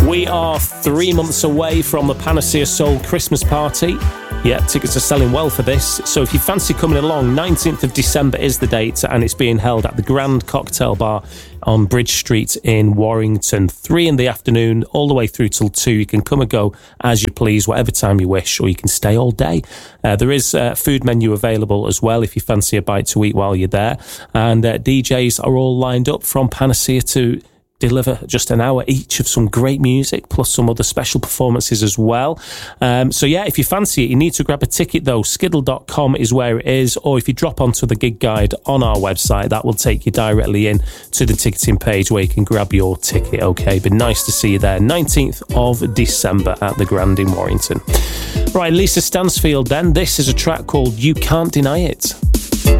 We are 3 months away from the Panacea Soul Christmas party. Yeah, tickets are selling well for this. So if you fancy coming along, 19th of December is the date, and it's being held at the Grand Cocktail Bar on Bridge Street in Warrington. 3 in the afternoon, all the way through till 2. You can come and go as you please, whatever time you wish, or you can stay all day. There is a food menu available as well if you fancy a bite to eat while you're there. And DJs are all lined up from Panacea to deliver just an hour each of some great music, plus some other special performances as well. So yeah, if you fancy it, you need to grab a ticket though. Skiddle.com is where it is, or if you drop onto the gig guide on our website, that will take you directly in to the ticketing page where you can grab your ticket. Okay, but nice to see you there. 19th of December at the Grand in Warrington. Right, Lisa Stansfield then. This is a track called You Can't Deny It.